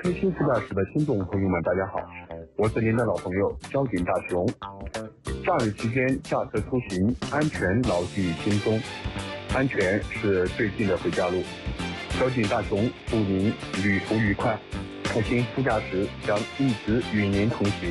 开心副驾驶的听众朋友们，大家好，我是您的老朋友交警大熊。假日期间驾车出行，安全牢记心中，安全是最近的回家路。交警大熊祝您旅途愉快，开心副驾驶将一直与您同行。